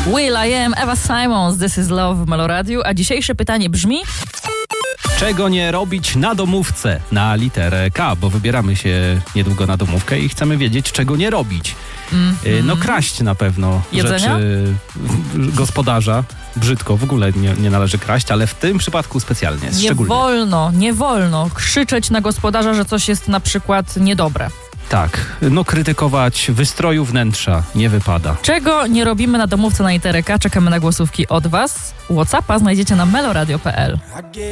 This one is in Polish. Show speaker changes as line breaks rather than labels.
will.i.am, Eva Simons, This is Love w Meloradiu, a dzisiejsze pytanie brzmi...
Czego nie robić na domówce na literę K, bo wybieramy się niedługo na domówkę i chcemy wiedzieć, czego nie robić. No kraść na pewno
Jedzenia?
rzeczy gospodarza. Brzydko, w ogóle nie należy kraść, ale w tym przypadku specjalnie, szczególnie.
Nie wolno krzyczeć na gospodarza, że coś jest na przykład niedobre.
Tak, no krytykować wystroju wnętrza nie wypada.
Czego nie robimy na domówce na literę K? Czekamy na głosówki od Was. WhatsAppa znajdziecie na meloradio.pl.